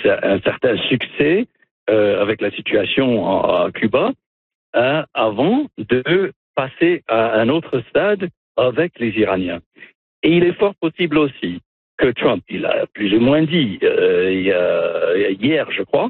un certain succès avec la situation à Cuba avant de passer à un autre stade avec les Iraniens. Et il est fort possible aussi que Trump, il a plus ou moins dit hier, je crois,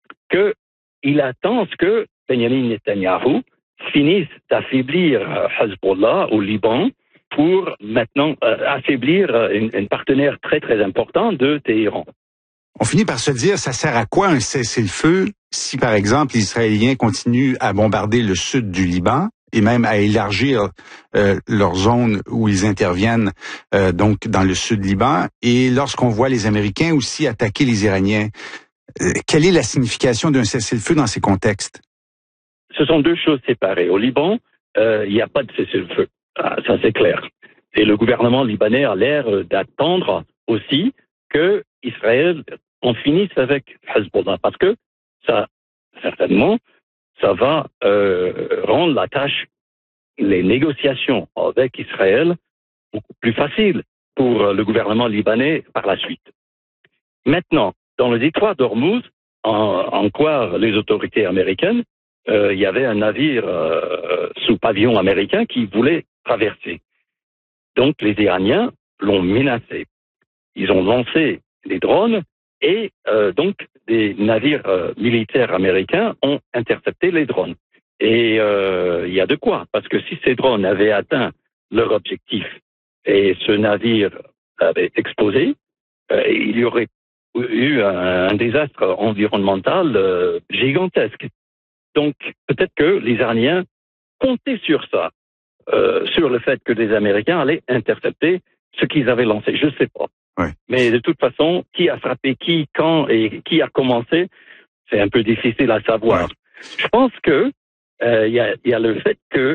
qu'il attend que Benjamin Netanyahou finisse d'affaiblir Hezbollah au Liban pour maintenant affaiblir une partenaire très très important de Téhéran. On finit par se dire, ça sert à quoi un cessez-le-feu si, par exemple, les Israéliens continuent à bombarder le sud du Liban et même à élargir leur zone où ils interviennent, donc dans le sud Liban, et lorsqu'on voit les Américains aussi attaquer les Iraniens. Quelle est la signification d'un cessez-le-feu dans ces contextes? Ce sont deux choses séparées. Au Liban, il n'y a pas de cessez-le-feu. Ça, c'est clair. Et le gouvernement libanais a l'air d'attendre aussi que Israël en finisse avec Hezbollah, parce que ça, certainement, ça va rendre la tâche, les négociations avec Israël, beaucoup plus faciles pour le gouvernement libanais par la suite. Maintenant, dans le détroit d'Ormuz, en quoi les autorités américaines, il y avait un navire sous pavillon américain qui voulait traverser. Donc les Iraniens l'ont menacé. Ils ont lancé des drones et donc des navires militaires américains ont intercepté les drones. Et il y a de quoi, parce que si ces drones avaient atteint leur objectif et ce navire avait explosé, il y aurait eu un désastre environnemental gigantesque. Donc peut-être que les Iraniens comptaient sur ça, sur le fait que les Américains allaient intercepter ce qu'ils avaient lancé. Je ne sais pas. Ouais. Mais de toute façon, qui a frappé qui, quand et qui a commencé, c'est un peu difficile à savoir. Ouais. Je pense que il y a le fait que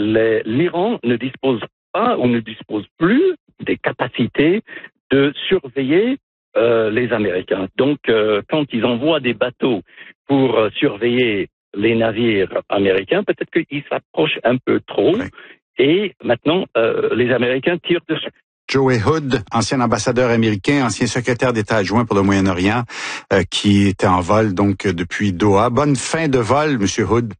l'Iran ne dispose pas ou ne dispose plus des capacités de surveiller les Américains. Donc, quand ils envoient des bateaux pour surveiller les navires américains, peut-être qu'ils s'approchent un peu trop. Ouais. Et maintenant, les Américains tirent dessus. Joey Hood, ancien ambassadeur américain, ancien secrétaire d'État adjoint pour le Moyen-Orient, qui était en vol donc depuis Doha. Bonne fin de vol, Monsieur Hood.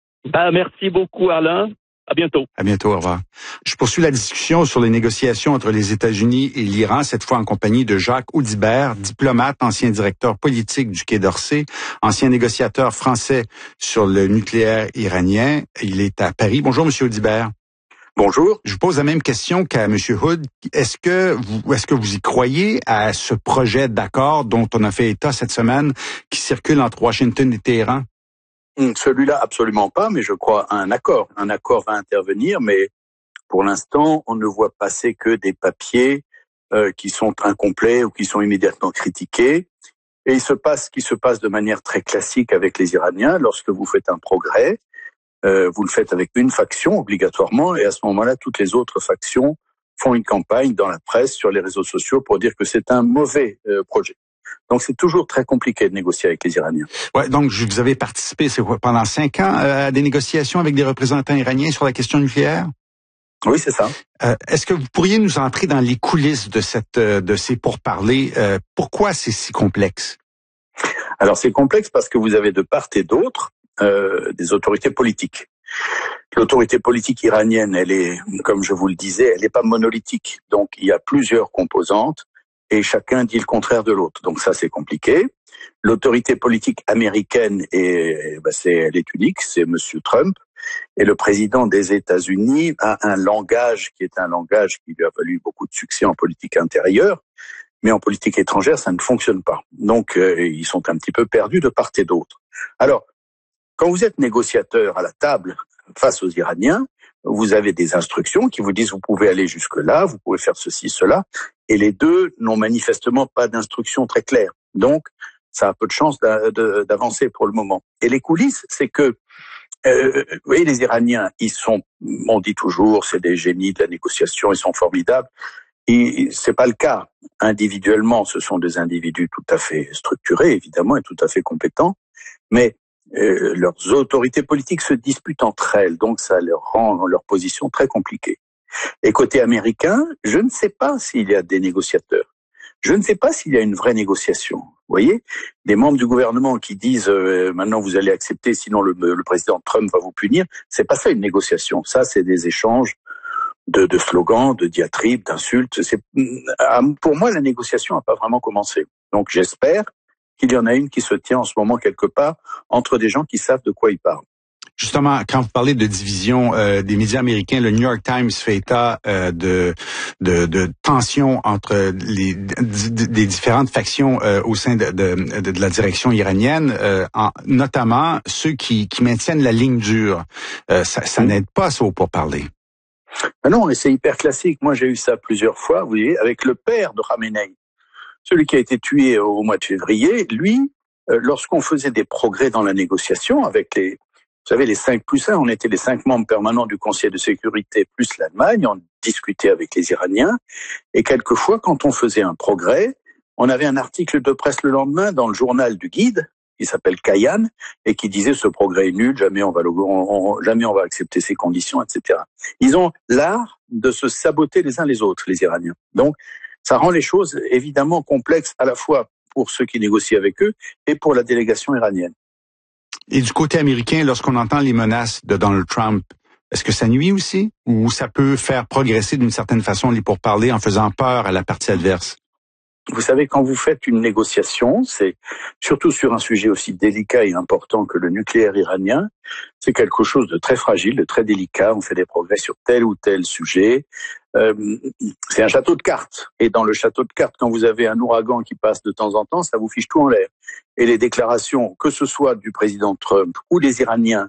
Merci beaucoup, Alain. À bientôt. À bientôt, au revoir. Je poursuis la discussion sur les négociations entre les États-Unis et l'Iran, cette fois en compagnie de Jacques Audibert, diplomate, ancien directeur politique du Quai d'Orsay, ancien négociateur français sur le nucléaire iranien. Il est à Paris. Bonjour, Monsieur Audibert. Bonjour. Je vous pose la même question qu'à M. Hood. Est-ce que vous y croyez à ce projet d'accord dont on a fait état cette semaine qui circule entre Washington et Téhéran? Celui-là, absolument pas, mais je crois à un accord. Un accord va intervenir, mais pour l'instant, on ne voit passer que des papiers qui sont incomplets ou qui sont immédiatement critiqués. Et il se passe ce qui se passe de manière très classique avec les Iraniens. Lorsque vous faites un progrès, vous le faites avec une faction obligatoirement, et à ce moment-là, toutes les autres factions font une campagne dans la presse, sur les réseaux sociaux, pour dire que c'est un mauvais projet. Donc c'est toujours très compliqué de négocier avec les Iraniens. Ouais, donc vous avez participé pendant 5 ans à des négociations avec des représentants iraniens sur la question nucléaire? Oui, c'est ça. Est-ce que vous pourriez nous entrer dans les coulisses de ces pourparlers? Pourquoi c'est si complexe? Alors c'est complexe parce que vous avez de part et d'autre des autorités politiques. L'autorité politique iranienne, elle est, comme je vous le disais, elle n'est pas monolithique. Donc il y a plusieurs composantes et chacun dit le contraire de l'autre. Donc ça, c'est compliqué. L'autorité politique américaine, elle est unique, c'est Monsieur Trump. Et le président des États-Unis a un langage qui est un langage qui lui a valu beaucoup de succès en politique intérieure, mais en politique étrangère, ça ne fonctionne pas. Donc ils sont un petit peu perdus de part et d'autre. Alors, quand vous êtes négociateur à la table face aux Iraniens, vous avez des instructions qui vous disent vous pouvez aller jusque-là, vous pouvez faire ceci, cela, et les deux n'ont manifestement pas d'instructions très claires. Donc, ça a peu de chance d'avancer pour le moment. Et les coulisses, c'est que, vous voyez, les Iraniens, on dit toujours, c'est des génies de la négociation, ils sont formidables. Et c'est pas le cas. Individuellement, ce sont des individus tout à fait structurés, évidemment, et tout à fait compétents, mais leurs autorités politiques se disputent entre elles, donc ça leur rend leur position très compliquée. Et côté américain, je ne sais pas s'il y a des négociateurs. Je ne sais pas s'il y a une vraie négociation. Vous voyez, des membres du gouvernement qui disent maintenant vous allez accepter, sinon le président Trump va vous punir. C'est pas ça une négociation. Ça, c'est des échanges de slogans, de diatribes, d'insultes. Pour moi, la négociation n'a pas vraiment commencé. Donc j'espère qu'il y en a une qui se tient en ce moment quelque part entre des gens qui savent de quoi ils parlent. Justement, quand vous parlez de division des médias américains, le New York Times fait état de tensions entre des différentes factions au sein de la direction iranienne, notamment ceux qui maintiennent la ligne dure. Ça n'aide pas ça au pourparlers. Non, et c'est hyper classique. Moi, j'ai eu ça plusieurs fois, vous voyez, avec le père de Khamenei, celui qui a été tué au mois de février. Lui, lorsqu'on faisait des progrès dans la négociation avec vous savez, les 5+1, on était les 5 membres permanents du Conseil de sécurité plus l'Allemagne, on discutait avec les Iraniens, et quelquefois, quand on faisait un progrès, on avait un article de presse le lendemain dans le journal du guide, qui s'appelle Kayan, et qui disait ce progrès est nul, jamais on va accepter ces conditions, etc. Ils ont l'art de se saboter les uns les autres, les Iraniens. Donc, ça rend les choses évidemment complexes à la fois pour ceux qui négocient avec eux et pour la délégation iranienne. Et du côté américain, lorsqu'on entend les menaces de Donald Trump, est-ce que ça nuit aussi ou ça peut faire progresser d'une certaine façon les pourparlers en faisant peur à la partie adverse? Vous savez, quand vous faites une négociation, c'est surtout sur un sujet aussi délicat et important que le nucléaire iranien, c'est quelque chose de très fragile, de très délicat. On fait des progrès sur tel ou tel sujet. C'est un château de cartes. Et dans le château de cartes, quand vous avez un ouragan qui passe de temps en temps, ça vous fiche tout en l'air. Et les déclarations, que ce soit du président Trump ou des Iraniens,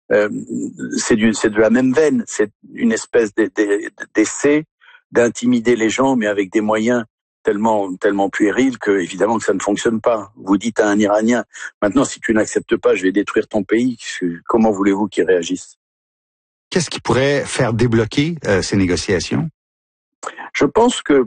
c'est de la même veine. C'est une espèce d'essai d'intimider les gens, mais avec des moyens tellement puéril que évidemment que ça ne fonctionne pas. Vous dites à un Iranien, maintenant si tu n'acceptes pas, je vais détruire ton pays. Comment voulez-vous qu'il réagisse? Qu'est-ce qui pourrait faire débloquer ces négociations? Je pense que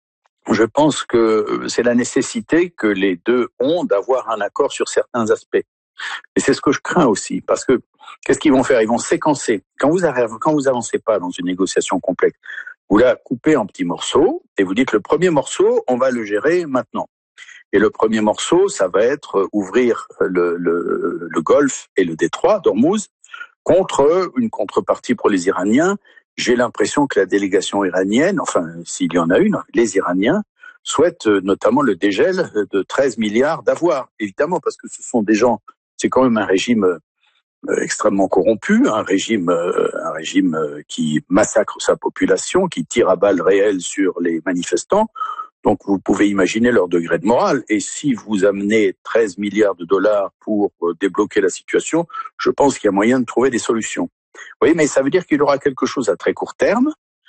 c'est la nécessité que les deux ont d'avoir un accord sur certains aspects. Et c'est ce que je crains aussi, parce que qu'est-ce qu'ils vont faire? Ils vont séquencer. Quand vous avancez pas dans une négociation complexe, vous la coupez en petits morceaux et vous dites le premier morceau, on va le gérer maintenant. Et le premier morceau, ça va être ouvrir le Golfe et le détroit d'Ormuz contre une contrepartie pour les Iraniens. J'ai l'impression que la délégation iranienne, enfin s'il y en a une, les Iraniens souhaitent notamment le dégel de 13 milliards d'avoirs. Évidemment, parce que ce sont des gens, c'est quand même un régime extrêmement corrompu, un régime qui massacre sa population, qui tire à balles réelles sur les manifestants. Donc vous pouvez imaginer leur degré de morale. Et si vous amenez 13 milliards de dollars pour débloquer la situation, je pense qu'il y a moyen de trouver des solutions. Vous voyez, mais ça veut dire qu'il y aura quelque chose à très court terme.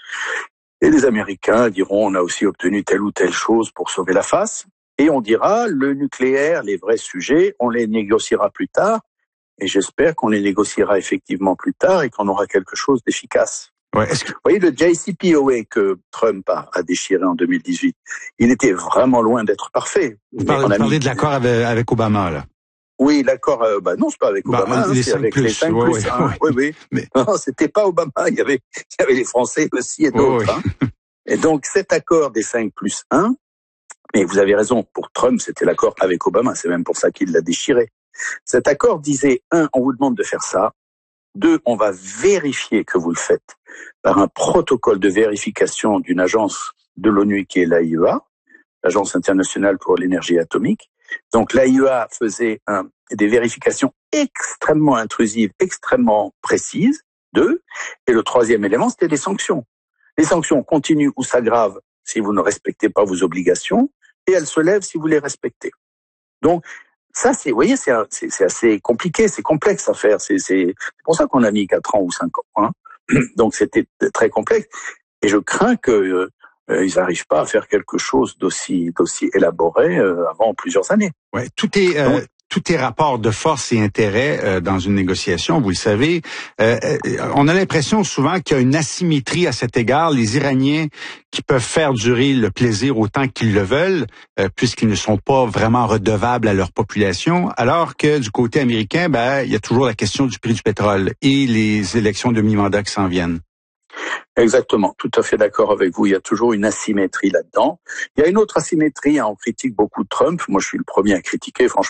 Et les Américains diront on a aussi obtenu telle ou telle chose pour sauver la face. Et on dira le nucléaire, les vrais sujets, on les négociera plus tard. Et j'espère qu'on les négociera effectivement plus tard et qu'on aura quelque chose d'efficace. Ouais, vous voyez, le JCPOA que Trump a déchiré en 2018, il était vraiment loin d'être parfait. Vous parlez de l'accord avec Obama, là. Oui, l'accord, non, c'est pas avec Obama, c'est avec les 5+1. Oui. Mais non, c'était pas Obama, il y avait les Français aussi et d'autres. Oui. Et donc, cet accord des 5+1, mais vous avez raison, pour Trump, c'était l'accord avec Obama, c'est même pour ça qu'il l'a déchiré. Cet accord disait, 1, on vous demande de faire ça. 2, on va vérifier que vous le faites par un protocole de vérification d'une agence de l'ONU qui est l'AIEA, l'Agence internationale pour l'énergie atomique. Donc l'AIEA faisait des vérifications extrêmement intrusives, extrêmement précises. 2, et le troisième élément, c'était les sanctions. Les sanctions continuent ou s'aggravent si vous ne respectez pas vos obligations, et elles se lèvent si vous les respectez. Donc ça, vous voyez, c'est assez compliqué, c'est complexe à faire. C'est pour ça qu'on a mis 4 ans ou 5 ans. Hein. Donc c'était très complexe. Et je crains que ils n'arrivent pas à faire quelque chose d'aussi élaboré avant plusieurs années. Ouais, tout est rapport de force et intérêt dans une négociation, vous le savez. On a l'impression souvent qu'il y a une asymétrie à cet égard. Les Iraniens qui peuvent faire durer le plaisir autant qu'ils le veulent, puisqu'ils ne sont pas vraiment redevables à leur population, alors que du côté américain, il y a toujours la question du prix du pétrole et les élections de mi-mandat qui s'en viennent. Exactement, tout à fait d'accord avec vous. Il y a toujours une asymétrie là-dedans. Il y a une autre asymétrie, on critique beaucoup Trump. Moi, je suis le premier à critiquer, franchement.